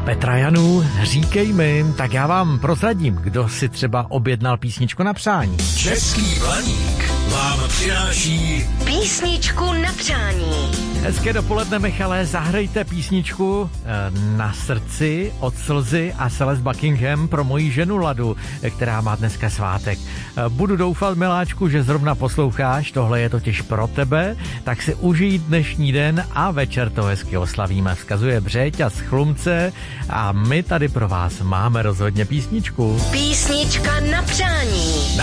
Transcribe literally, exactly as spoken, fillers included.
Petra Janů, říkej mi, tak já vám prozradím, kdo si třeba objednal písničku na přání. Český Blaník vám přináší písničku na přání. Hezké dopoledne, Michale, zahrajte písničku Na srdci od Slzy a Celeste Buckingham pro moji ženu Ladu, která má dneska svátek. Budu doufat, miláčku, že zrovna posloucháš, tohle je totiž pro tebe, tak si užij dnešní den a večer to hezky oslavíme. Vzkazuje Břeťa z Chlumce a my tady pro vás máme rozhodně písničku. Písnička na přání.